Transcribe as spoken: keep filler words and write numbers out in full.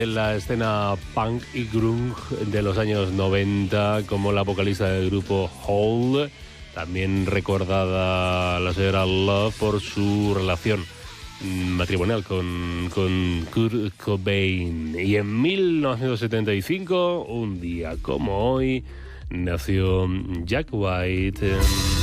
En la escena punk y grunge de los años noventa, como la vocalista del grupo Hole, también recordada la señora Love por su relación matrimonial con, con Kurt Cobain. Y en mil novecientos setenta y cinco, un día como hoy, nació Jack White.